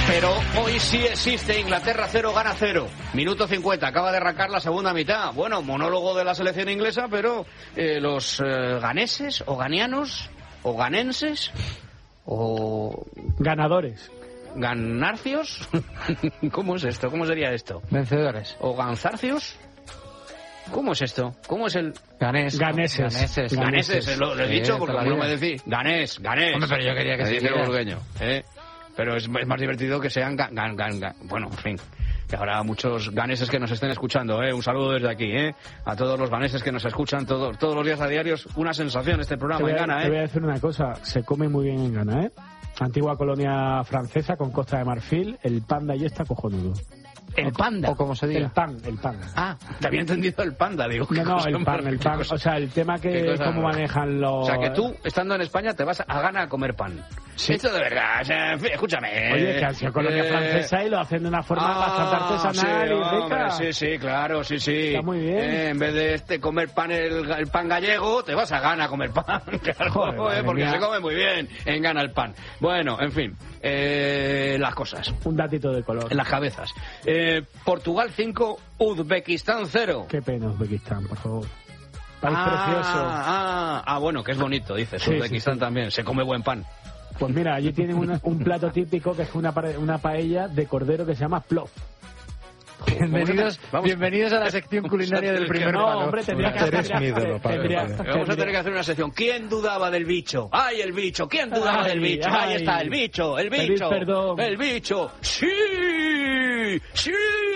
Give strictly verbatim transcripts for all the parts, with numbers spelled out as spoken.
Pero hoy sí existe Inglaterra cero, gana cero. Minuto cincuenta, acaba de arrancar la segunda mitad. Bueno, monólogo de la selección inglesa, pero eh, los eh, ganeses o ganianos o ganenses o... Ganadores. ¿Ganarcios? ¿Cómo es esto? ¿Cómo sería esto? Vencedores. ¿O ganzarcios? ¿Cómo es esto? ¿Cómo es el...? Ganés. Ganeses. Ganeses. Ganeses, lo, lo he Sí, dicho porque toda como la no me vida. decís. Ganés, ganés. Hombre, pero yo quería que Me se dice el dijera. burgueño, ¿eh? Pero es, es más divertido que sean gan, gan, gan, gan. Bueno, en fin, que habrá muchos ganeses que nos estén escuchando, ¿eh? Un saludo desde aquí, ¿eh? A todos los ganeses que nos escuchan todo, todos los días a diarios. Una sensación este Te programa voy, en a, Ghana, te voy a ¿eh? decir una cosa, se come muy bien en Ghana, ¿eh? Antigua colonia francesa con Costa de Marfil, el pan de allí está cojonudo. El panda. O como se diga. El pan, el pan. Ah, te había entendido el panda, digo. No, ¿qué no, cosa el más- pan, el qué pan. cosa- O sea, el tema qué que cosa cómo rara. manejan los... O sea, que tú, estando en España, te vas a Ghana a comer pan. Sí. Esto de verdad, o sea, en fin, escúchame. Oye, que han sido colonia eh, francesa y lo hacen de una forma ah, bastante artesanal sí, y hombre, rica. sí, sí, claro, sí, sí. Está muy bien. Eh, en vez de este comer pan, el, el pan gallego, te vas a Ghana a comer pan. Claro, Joder, eh, madre porque mía. se come muy bien en Ghana el pan. Bueno, en fin, eh, las cosas, Un datito de color. las cabezas. Eh, Portugal cinco, Uzbekistán cero. Qué pena Uzbekistán, por favor. País ah, precioso. Ah, ah, bueno, que es bonito, dices. Sí, Uzbekistán sí, sí. también, se come buen pan. Pues mira, allí tienen una- un plato típico que es una, pare- una paella de cordero que se llama plov. Bienvenidos, Vamos- bienvenidos a la sección culinaria del primer No, palo. hombre, tendría que Eres hacer... mi ídolo, Pablo, tendría- Pablo. Vamos a tendría- tener que hacer una sección. ¿Quién dudaba del bicho? ¡Ay, el bicho! ¿Quién dudaba Ay, del bicho? Ahí ay. está, el bicho, el Pedir bicho. perdón. El bicho. ¡Sí! ¡Sí!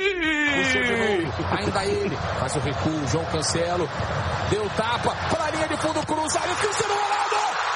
Ainda ele, faz o recuo, João Cancelo, deu tapa, para a linha de fundo, cruzado, Cristiano Ronaldo,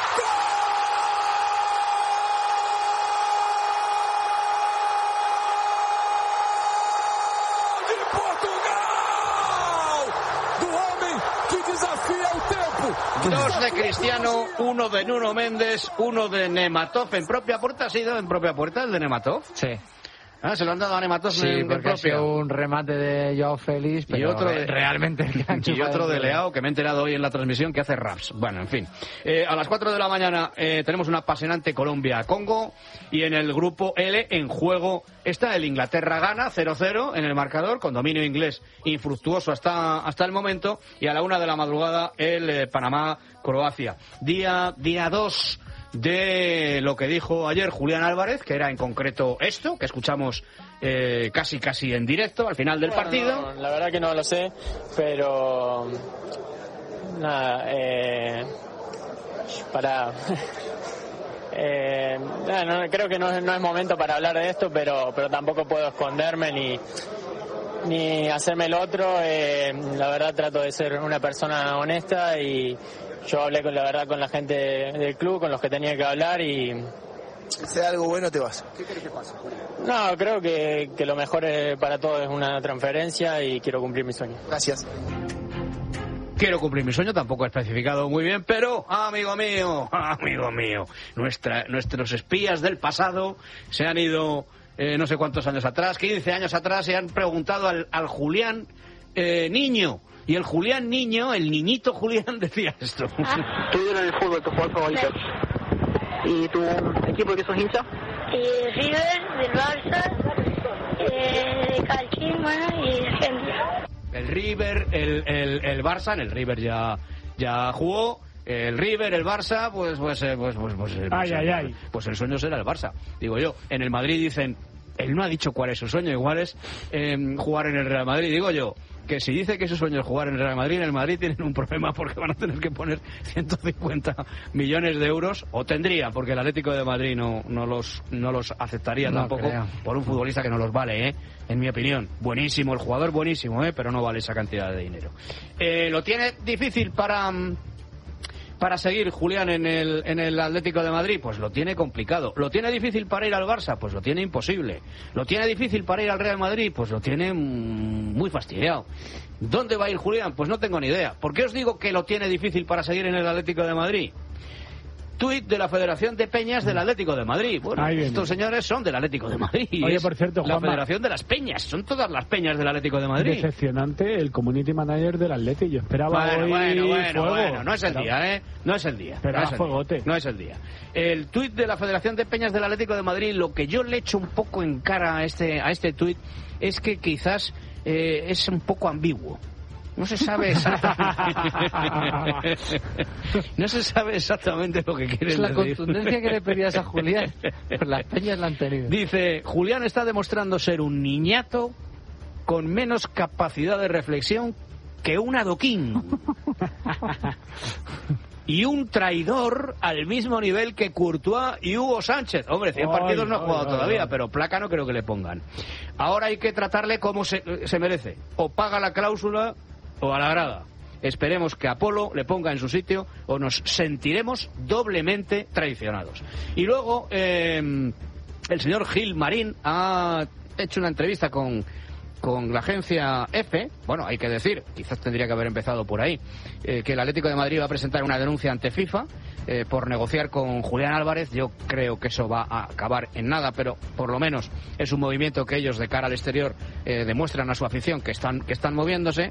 gol de Portugal, do homem que desafia o tempo. Dos de Cristiano, uno de Nuno Méndez, uno de Nematov. ¿En propia puerta ha sido en propia puerta el de Nematov? Sí. Ah, se lo han dado a Nematov Sí, en, en porque ha propia. sido un remate de Joao Félix, pero Y otro de- realmente el que ha Y enchufado otro de el- Leao, que me he enterado hoy en la transmisión, que hace raps. Bueno, en fin. Eh, a las cuatro de la mañana eh, tenemos una apasionante Colombia-Congo. Y en el grupo L, en juego, está el Inglaterra-Ghana, cero cero en el marcador, con dominio inglés infructuoso hasta, hasta el momento. Y a la una de la madrugada, el eh, Panamá-Croacia. Día día dos de lo que dijo ayer Julián Álvarez, que era en concreto esto, que escuchamos eh, casi casi en directo al final del Bueno, partido. no, la verdad que no lo sé, pero nada, eh, para eh, nada, no, creo que no, es- no es momento para hablar de esto, pero pero tampoco puedo esconderme ni ni hacerme el otro. Eh, la verdad trato de ser una persona honesta y yo hablé con la verdad con la gente del club, con los que tenía que hablar y Si hay algo bueno, te vas. no, creo que, que lo mejor eh, para todos es una transferencia y quiero cumplir mi sueño. Gracias. Quiero cumplir mi sueño, tampoco he especificado muy bien, pero, amigo mío, amigo mío, nuestra, nuestros espías del pasado se han ido eh, no sé cuántos años atrás, quince años atrás, y han preguntado al, al Julián eh, Niño. Y el Julián Niño, el niñito Julián, decía esto. ¿Tu ídolo en el fútbol, tu jugador favorito? ¿Y tu equipo de que sos hincha? Eh, River, del Barça, eh, de Calchín, bueno, y de Argentina. El River, el, el, el Barça, en el River ya, ya jugó. El River, el Barça, pues pues eh, pues pues, pues, eh, Ay, pues, ay, eh, ay. pues el sueño será el Barça, digo yo. En el Madrid dicen, él no ha dicho cuál es su sueño, igual es eh, jugar en el Real Madrid. Digo yo que si dice que su sueño es jugar en el Real Madrid, en el Madrid tienen un problema porque van a tener que poner ciento cincuenta millones de euros, o tendría, porque el Atlético de Madrid no, no los no los aceptaría No tampoco creo. por un futbolista que no los vale, ¿eh? En mi opinión. Buenísimo, el jugador buenísimo, ¿eh? Pero no vale esa cantidad de dinero. Eh, lo tiene difícil para... mm, para seguir Julián en el, en el Atlético de Madrid, pues lo tiene complicado. ¿Lo tiene difícil para ir al Barça? Pues lo tiene imposible. ¿Lo tiene difícil para ir al Real Madrid? Pues lo tiene mm, muy fastidiado. ¿Dónde va a ir Julián? Pues no tengo ni idea. ¿Por qué os digo que lo tiene difícil para seguir en el Atlético de Madrid? tuit de la Federación de Peñas del Atlético de Madrid. Bueno, estos señores son del Atlético de Madrid. Oye, por cierto, la Juanma, Federación de las Peñas, son todas las peñas del Atlético de Madrid. Decepcionante el community manager del Atlético. Yo esperaba bueno, hoy bueno, bueno, fuego. bueno, no es el Esperaba... día, ¿eh? No es el día. Esperaba no es el fuegote. Día, no es el día. El tuit de la Federación de Peñas del Atlético de Madrid, lo que yo le echo un poco en cara a este, a este tuit es que quizás eh, es un poco ambiguo. No se sabe exactamente. No se sabe exactamente lo que quiere decir. Es la contundencia que le pedías a Julián. Pues las peñas la han tenido. Dice, Julián está demostrando ser un niñato con menos capacidad de reflexión que un adoquín. Y un traidor al mismo nivel que Courtois y Hugo Sánchez. Hombre, cien partidos no ha jugado todavía, pero placa no creo que le pongan. Ahora hay que tratarle como se, se merece. O paga la cláusula o a la grada. Esperemos que Apolo le ponga en su sitio o nos sentiremos doblemente traicionados. Y luego, eh, el señor Gil Marín ha hecho una entrevista con... con la agencia EFE. Bueno, hay que decir, quizás tendría que haber empezado por ahí, eh, que el Atlético de Madrid va a presentar una denuncia ante FIFA eh, por negociar con Julián Álvarez. Yo creo que eso va a acabar en nada, pero por lo menos es un movimiento que ellos de cara al exterior eh, demuestran a su afición que están, que están moviéndose.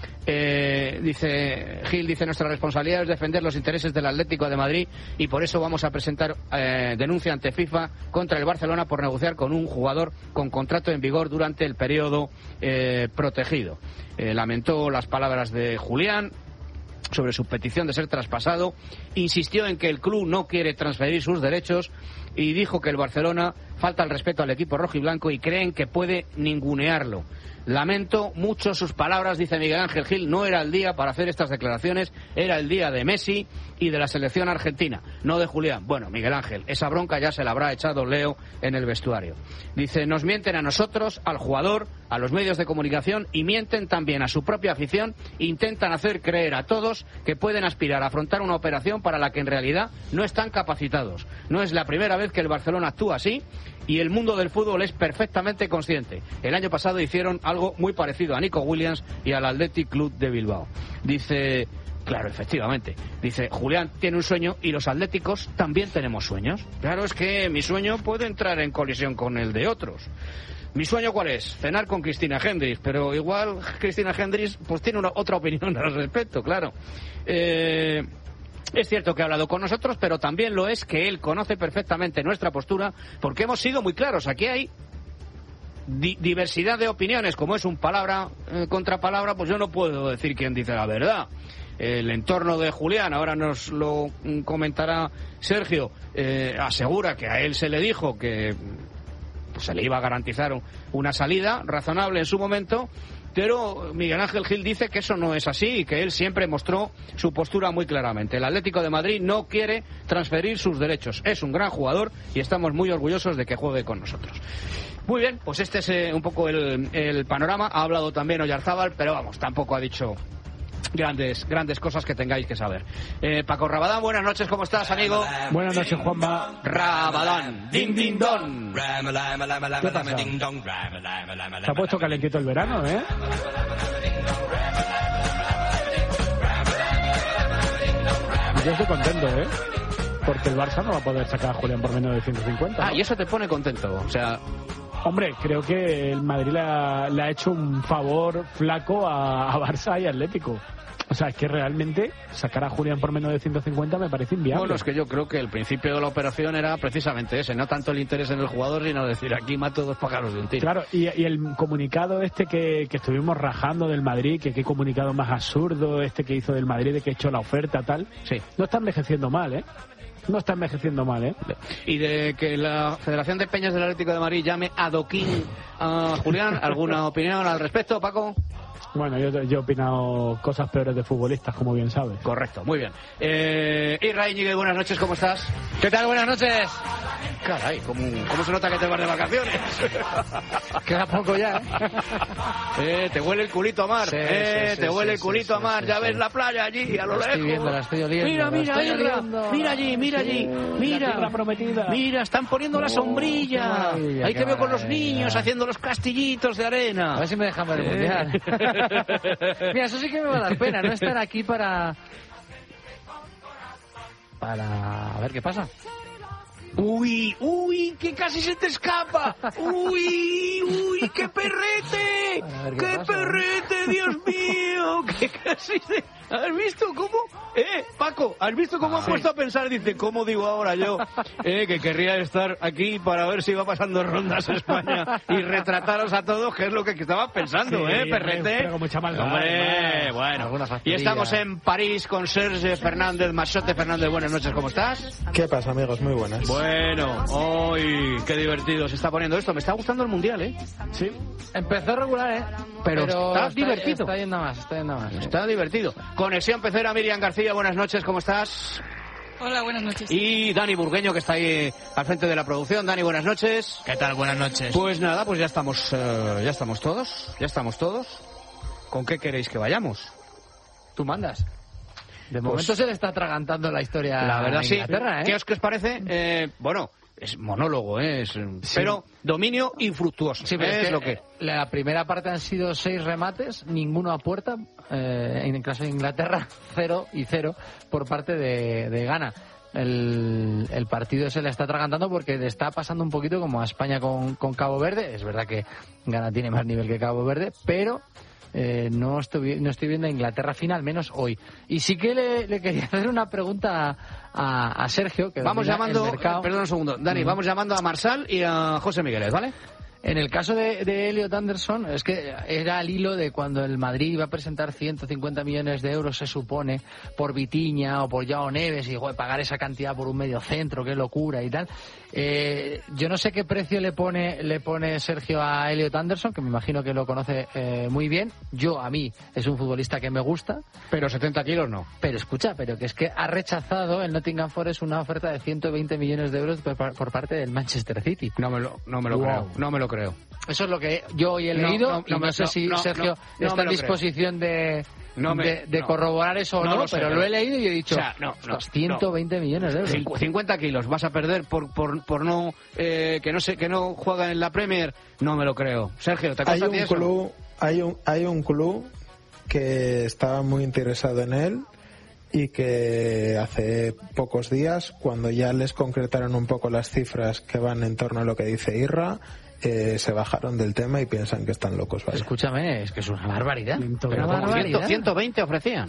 Eh, dice Gil, dice, nuestra responsabilidad es defender los intereses del Atlético de Madrid y por eso vamos a presentar eh, denuncia ante FIFA contra el Barcelona por negociar con un jugador con contrato en vigor durante el periodo eh, protegido. Eh, lamentó las palabras de Julián sobre su petición de ser traspasado, insistió en que el club no quiere transferir sus derechos y dijo que el Barcelona falta el respeto al equipo rojiblanco y creen que puede ningunearlo. Lamento mucho sus palabras, dice Miguel Ángel Gil, no era el día para hacer estas declaraciones, era el día de Messi y de la selección argentina, no de Julián. Bueno, Miguel Ángel, esa bronca ya se la habrá echado Leo en el vestuario. Dice, nos mienten a nosotros, al jugador, a los medios de comunicación y mienten también a su propia afición, intentan hacer creer a todos que pueden aspirar a afrontar una operación para la que en realidad no están capacitados. No es la primera vez que el Barcelona actúa así y el mundo del fútbol es perfectamente consciente. El año pasado hicieron algo muy parecido a Nico Williams y al Athletic Club de Bilbao. Dice, claro, efectivamente, dice, Julián tiene un sueño y los atléticos también tenemos sueños. Claro, es que mi sueño puede entrar en colisión con el de otros. ¿Mi sueño cuál es? Cenar con Cristina Hendricks, pero igual Cristina Hendricks pues tiene una, otra opinión al respecto, claro. Eh... Es cierto que ha hablado con nosotros, pero también lo es que él conoce perfectamente nuestra postura, porque hemos sido muy claros. Aquí hay di- diversidad de opiniones, como es un palabra eh, contra palabra, pues yo no puedo decir quién dice la verdad. El entorno de Julián, ahora nos lo comentará Sergio, eh, asegura que a él se le dijo que pues, se le iba a garantizar un, una salida razonable en su momento. Pero Miguel Ángel Gil dice que eso no es así y que él siempre mostró su postura muy claramente. El Atlético de Madrid no quiere transferir sus derechos. Es un gran jugador y estamos muy orgullosos de que juegue con nosotros. Muy bien, pues este es eh, un poco el, el panorama. Ha hablado también Oyarzábal, pero vamos, tampoco ha dicho grandes grandes cosas que tengáis que saber. Eh, Paco Rabadán, buenas noches, ¿cómo estás, amigo? Buenas noches, Juanma. Rabadán, ding ding don. ¿Qué pasa? Se ha puesto calentito el verano, ¿eh? Yo estoy contento, ¿eh? Porque el Barça no va a poder sacar a Julián por menos de ciento cincuenta, ¿no? Ah, y eso te pone contento, o sea... Hombre, creo que el Madrid le ha, le ha hecho un favor flaco a, a Barça y Atlético. O sea, es que realmente sacar a Julián por menos de ciento cincuenta me parece inviable. Bueno, es que yo creo que el principio de la operación era precisamente ese, no tanto el interés en el jugador, sino decir, aquí mato dos pájaros de un tiro. Claro, y, y el comunicado este que, que estuvimos rajando del Madrid, que qué comunicado más absurdo este que hizo del Madrid, de que echó la oferta, tal, sí, no está envejeciendo mal, ¿eh? No está envejeciendo mal, ¿eh? Y de que la Federación de Peñas del Atlético de Madrid llame adoquín a Julián, ¿alguna opinión al respecto, Paco? Bueno, yo, yo he opinado cosas peores de futbolistas, como bien sabes. Correcto, muy bien. Eh, Isra Íñiguez, buenas noches, ¿cómo estás? ¿Qué tal? Buenas noches. Caray, ¿cómo, cómo se nota que te vas de vacaciones? Queda poco ya, ¿eh? eh te huele el culito a mar, sí, eh, sí, sí, te huele sí, el culito sí, a mar, sí, ya sí, ves sí. la playa allí, a lo la lejos. Estoy viendo, la estoy oliendo. Mira, mira, la estoy Isra, oliendo. mira allí, mira allí, mira. La tierra prometida. Mira, están poniendo la sombrilla. maravilla, Ahí qué te veo con los maravilla. niños haciendo los castillitos de arena. A ver si me dejan ver el Eh. mundial. Mira, eso sí que me va a dar pena, no estar aquí para... para ver qué pasa. Uy, uy, que casi se te escapa. Uy, uy, qué perrete. Qué, qué pasa, perrete, ¿no? Dios mío. Que casi se... ¿Has visto cómo? Eh, Paco, ¿has visto cómo ah, ha sí. puesto a pensar? Dice, ¿cómo digo ahora yo? Eh, que querría estar aquí para ver si va pasando rondas España y retrataros a todos, que es lo que estaba pensando, Sí, ¿eh, perrete? pero con mucha maldad, Hombre, además. bueno. Alguna Y factoría. estamos en París con Serge Fernández, Machote Fernández. Buenas noches, ¿cómo estás? ¿Qué pasa, amigos? Muy buenas. Bueno, hoy qué divertido se está poniendo esto. Me está gustando el Mundial, ¿eh? Sí. Empezó regular, ¿eh? Pero está divertido. Está yendo más, está yendo más. sí. Está divertido. Conexión Pecera, Miriam García, buenas noches, ¿cómo estás? Hola, buenas noches. Y Dani Burgueño, que está ahí al frente de la producción. Dani, buenas noches. ¿Qué tal? Buenas noches. Pues nada, pues ya estamos, eh, ya estamos todos, ya estamos todos. ¿Con qué queréis que vayamos? Tú mandas. De momento Pues- se le está atragantando la historia La verdad a sí. Inglaterra, ¿eh? ¿Qué os, qué os parece? Eh, bueno, es monólogo, ¿eh? Es, pero dominio infructuoso. Sí, pero es, es que lo que... la primera parte han sido seis remates, ninguno a puerta. Eh, en el caso de Inglaterra, cero y cero por parte de, de Ghana. El, el partido se le está atragantando porque le está pasando un poquito como a España con, con Cabo Verde. Es verdad que Ghana tiene más nivel que Cabo Verde, pero eh, no, estoy, no estoy viendo a Inglaterra fina, al menos hoy. Y sí que le, le quería hacer una pregunta a, a Sergio. Que Vamos domina el llamando, mercado. perdón un segundo, Dani, Ujú. vamos llamando a Marsal y a José Migueles, ¿vale? En el caso de, de Elliot Anderson, es que era al hilo de cuando el Madrid iba a presentar ciento cincuenta millones de euros, se supone, por Vitinha o por Joao Neves, y joder, pagar esa cantidad por un medio centro, qué locura y tal. Eh, yo no sé qué precio le pone le pone Sergio a Elliot Anderson, que me imagino que lo conoce eh, muy bien. Yo, a mí, es un futbolista que me gusta. Pero setenta kilos no. Pero escucha, pero que es que ha rechazado el Nottingham Forest una oferta de ciento veinte millones de euros por, por parte del Manchester City. No me lo, no me lo Wow. creo, no me lo creo. Eso es lo que yo hoy he No, leído no, y no no, me- sé no, si no, Sergio no, no está me en lo disposición de, No me- de, de no. corroborar eso o No no, lo sé, pero pero- lo he leído y he dicho, O sea, no, no, ostras, ciento veinte millones de euros. Cincu- cincuenta kilos vas a perder por por, por no eh, que no sé que no juega en la Premier, no me lo creo. Sergio, ¿te Hay consta a ti un eso? club, hay un, hay un club que estaba muy interesado en él y que hace pocos días, cuando ya les concretaron un poco las cifras que van en torno a lo que dice Irra, eh, se bajaron del tema y piensan que están locos. Vaya. Escúchame, es que es una barbaridad. Pero Una como barbaridad. cien, ciento veinte ofrecían.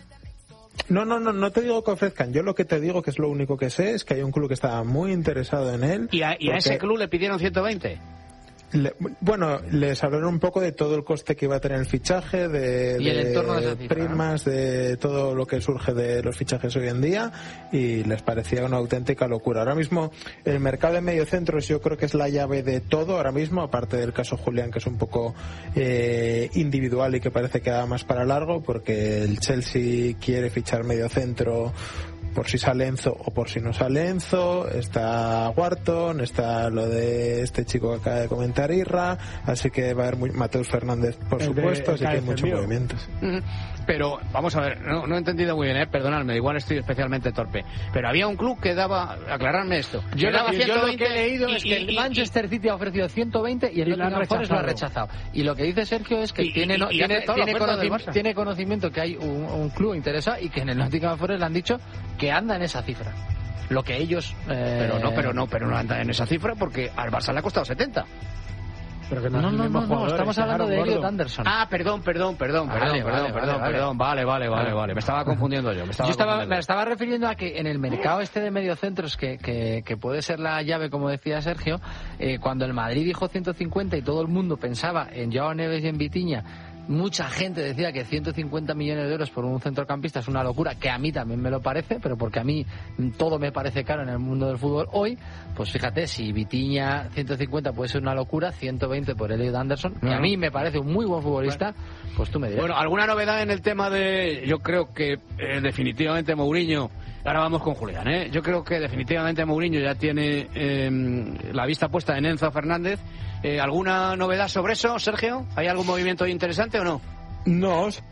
No, no, no, no te digo que ofrezcan. Yo lo que te digo, que es lo único que sé, es que hay un club que estaba muy interesado en él. Y a, y a porque- ese club le pidieron ciento veinte. Le- bueno, les hablaron un poco de todo el coste que iba a tener el fichaje, de, Y el de entorno de esa cifra, primas, de todo lo que surge de los fichajes hoy en día, y les parecía una auténtica locura. Ahora mismo el mercado de mediocentros yo creo que es la llave de todo ahora mismo, aparte del caso Julián, que es un poco eh, individual y que parece que va más para largo, porque el Chelsea quiere fichar mediocentro por si sale Enzo o por si no sale Enzo, está Wharton, está lo de este chico que acaba de comentar Irra, así que va a haber muy, Mateus Fernández, por El de- supuesto, el así que hay muchos encendido. movimientos. Ujú. Pero, vamos a ver, no, no he entendido muy bien, ¿eh? Perdonadme, igual estoy especialmente torpe. Pero había un club que daba, aclararme esto. Yo, que daba yo lo ciento veinte que he leído y- es que y- el y- Manchester City ha ofrecido ciento veinte y el Y lo han Nottingham Forest lo ha rechazado. rechazado. Y lo que dice Sergio es que Y- tiene, y- no- y tiene, aceptado la tiene, oferta del conoci- Barça. tiene conocimiento que hay un, un club interesado y que en el Nottingham Forest le han dicho que anda en esa cifra. Lo que ellos... eh, Pero no, pero no, pero no anda en esa cifra porque al Barça le ha costado setenta. Pero que No, es no, el no, mismo no, jugador, estamos es hablando de Aaron Elliot Gordon. Anderson. Ah, perdón, perdón, perdón, Vale, perdón, vale, perdón, vale, perdón, vale. perdón, vale, vale, vale, vale, me estaba confundiendo yo, me estaba Yo estaba, me confundiendo. estaba refiriendo a que en el mercado este de mediocentros, que, que, que puede ser la llave, como decía Sergio, eh, cuando el Madrid dijo ciento cincuenta y todo el mundo pensaba en Joao Neves y en Vitinha, mucha gente decía que ciento cincuenta millones de euros por un centrocampista es una locura, que a mí también me lo parece, pero porque a mí todo me parece caro en el mundo del fútbol hoy, pues fíjate, si Vitinha ciento cincuenta puede ser una locura, ciento veinte por Elliot Anderson, que a mí me parece un muy buen futbolista, pues tú me dirás. Bueno, ¿alguna novedad en el tema de...? Yo creo que eh, definitivamente Mourinho... Ahora vamos con Julián, ¿eh? Yo creo que definitivamente Mourinho ya tiene eh, la vista puesta en Enzo Fernández. Eh, ¿Alguna novedad sobre eso, Sergio? ¿Hay algún movimiento interesante o no? No,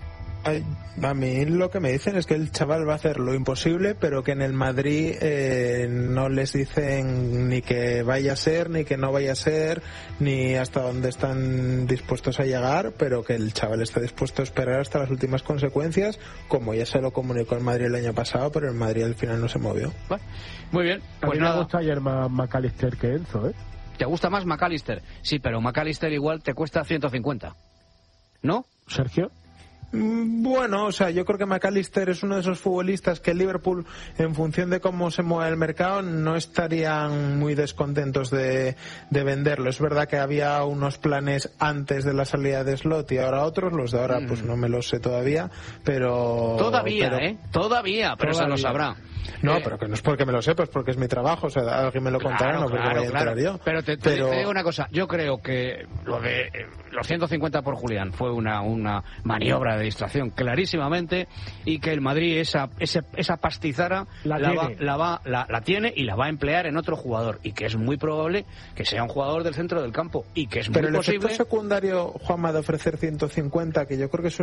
A mí lo que me dicen es que el chaval va a hacer lo imposible, pero que en el Madrid eh, no les dicen ni que vaya a ser, ni que no vaya a ser, ni hasta dónde están dispuestos a llegar, pero que el chaval está dispuesto a esperar hasta las últimas consecuencias, como ya se lo comunicó el Madrid el año pasado, pero el Madrid al final no se movió. Bueno, muy bien, pues a mí nada. Me gusta ayer más McAllister que Enzo, ¿eh? ¿Te gusta más McAllister? Sí, pero McAllister igual te cuesta ciento cincuenta, ¿no? Sergio. Bueno, o sea, yo creo que McAllister es uno de esos futbolistas que el Liverpool, en función de cómo se mueve el mercado, no estarían muy descontentos de, de venderlo. Es verdad que había unos planes antes de la salida de Slot y ahora otros, los de ahora pues no me los sé todavía, pero... Todavía, pero, ¿eh? Todavía, pero todavía. se lo sabrá. No, eh, pero que no es porque me lo sepas, porque es mi trabajo, o sea, alguien me lo contará, claro, no porque claro, me vaya a enterar claro. yo. Pero te, te, pero... te digo una cosa, yo creo que lo de eh, los ciento cincuenta por Julián fue una, una maniobra de distracción clarísimamente, y que el Madrid esa esa, esa pastizara la, la, tiene. Va, la, va, la, la tiene y la va a emplear en otro jugador, y que es muy probable que sea un jugador del centro del campo, y que es pero muy el posible... efecto secundario, Juanma, de ofrecer ciento cincuenta, que yo creo que es